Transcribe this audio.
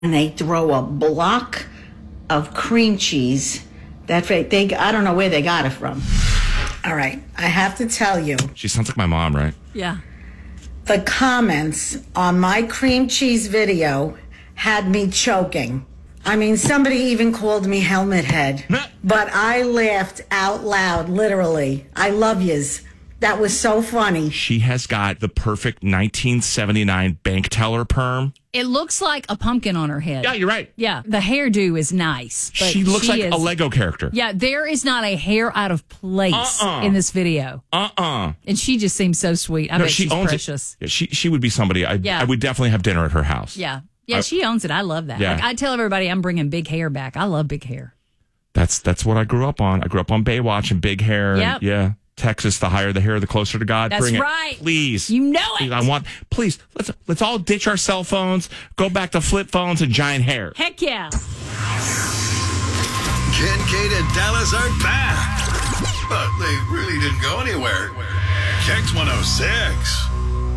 and they throw a block of cream cheese that I don't know where they got it from. All right, I have to tell you. She sounds like my mom, right? Yeah. The comments on my cream cheese video had me choking. I mean, somebody even called me helmet head. But I laughed out loud, literally. I love yous. That was so funny. She has got the perfect 1979 bank teller perm. It looks like a pumpkin on her head. Yeah, you're right. Yeah, the hairdo is nice. But She looks like a Lego character. Yeah, there is not a hair out of place in this video. And she just seems so sweet. I bet she's precious. Yeah, she would be somebody. I would definitely have dinner at her house. Yeah. Yeah, she owns it. I love that. Yeah. Like, I tell everybody I'm bringing big hair back. I love big hair. That's what I grew up on. I grew up on Baywatch and big hair. Yep. And, yeah. Texas, the higher the hair, the closer to God. That's Bring right. It. Please. You know it. Please, let's all ditch our cell phones, go back to flip phones and giant hair. Heck yeah. Kincaid and Dallas are back. But they really didn't go anywhere. Kex 106.